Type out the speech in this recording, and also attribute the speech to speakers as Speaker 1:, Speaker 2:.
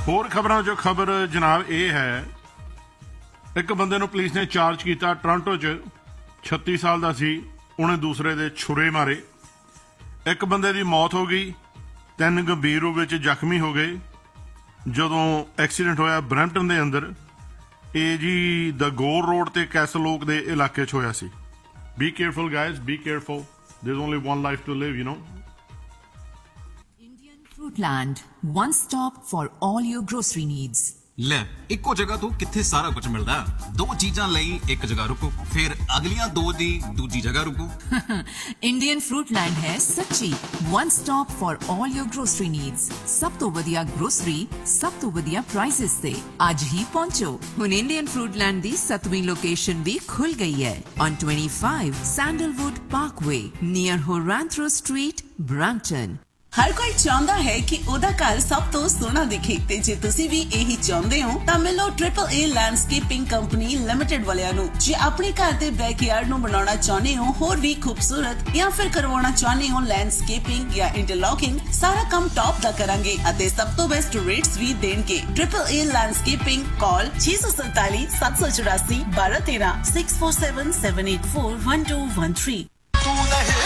Speaker 1: ਹੋਰ ਖਬਰਾਂ 'ਚੋਂ ਖਬਰ ਜਨਾਬ ਇਹ ਹੈ, ਇੱਕ ਬੰਦੇ ਨੂੰ ਪੁਲਿਸ ਨੇ ਚਾਰਜ ਕੀਤਾ ਟੋਰਾਂਟੋ 'ਚ। 36 ਸਾਲ ਦਾ ਸੀ, ਉਹਨੇ ਦੂਸਰੇ ਦੇ ਛੁਰੇ ਮਾਰੇ। ਇੱਕ ਬੰਦੇ ਦੀ ਮੌਤ ਹੋ ਗਈ, 3 ਗੰਭੀਰ ਰੂਪ ਵਿੱਚ ਜ਼ਖਮੀ ਹੋ ਗਏ ਜਦੋਂ ਐਕਸੀਡੈਂਟ ਹੋਇਆ ਬਰੈਂਪਟਨ ਦੇ ਅੰਦਰ। ਇਹ ਜੀ ਦ ਗੋਰ ਰੋਡ ਤੇ ਕੈਸਲੋਕ ਦੇ ਇਲਾਕੇ 'ਚ ਹੋਇਆ ਸੀ। B careful guys, B careful, ਦੇयर is only one life to live, you know।
Speaker 2: Indian Fruitland, one stop for all your grocery needs.
Speaker 3: ਲੈ ਇੱਕੋ ਜਗ੍ਹਾ ਤੋਂ ਕਿੱਥੇ ਸਾਰਾ ਕੁਝ ਮਿਲਦਾ। 2 ਚੀਜ਼ਾਂ ਲਈ ਇੱਕ ਜਗ੍ਹਾ ਰੁਕੋ, ਫਿਰ ਅਗਲੀਆਂ 2 ਦੀ ਦੂਜੀ ਜਗ੍ਹਾ ਰੁਕੋ।
Speaker 2: Indian Fruitland ਹੈ ਸੱਚੀ one stop for all your grocery needs. ਸਭ ਤੋਂ ਵਧੀਆ grocery, ਸਭ ਤੋਂ ਵਧੀਆ prices ਤੇ ਅੱਜ ਹੀ ਪਹੁੰਚੋ। ਹੁਣ Indian Fruitland ਦੀ 7ਵੀਂ ਲੋਕੇਸ਼ਨ ਵੀ ਖੁੱਲ ਗਈ ਹੈ on 25 Sandalwood Parkway near Horantro Street, Brampton।
Speaker 4: ਹਰ ਕੋਈ ਚਾਹੁੰਦਾ ਹੈ ਕਿ ਉਹਦਾ ਘਰ ਸਭ ਤੋਂ ਸੋਹਣਾ ਦਿਖੇ ਤੇ ਜੇ ਤੁਸੀਂ ਵੀ ਇਹੀ ਚਾਹੁੰਦੇ ਹੋ ਤਾਂ ਮਿਲੋ ਟ੍ਰਿਪਲ ਏ ਲੈਂਡਸਕੇਪਿੰਗ ਕੰਪਨੀ ਲਿਮਟਿਡ ਵਾਲਿਆਂ ਨੂੰ। ਜੇ ਆਪਣੇ ਘਰ ਦੇ ਬੈਕਯਾਰਡ ਨੂੰ ਬਣਾਉਣਾ ਚਾਹੁੰਦੇ ਹੋ ਹੋਰ ਵੀ ਖੂਬਸੂਰਤ ਜਾਂ ਫਿਰ ਕਰਵਾਉਣਾ ਚਾਹੁੰਦੇ ਹੋ ਲੈਂਡਸਕੇਪਿੰਗ ਜਾਂ ਇੰਟਰਲੌਕਿੰਗ, ਸਾਰਾ ਕੰਮ ਟੌਪ ਦਾ ਕਰਾਂਗੇ ਅਤੇ ਸਭ ਤੋਂ ਬੈਸਟ ਰੇਟਸ ਵੀ ਦੇਣਗੇ। ਟ੍ਰਿਪਲ ਏ ਲੈਂਡਸਕੇਪਿੰਗ, ਕਾਲ 647 784 1213 647 784 1213।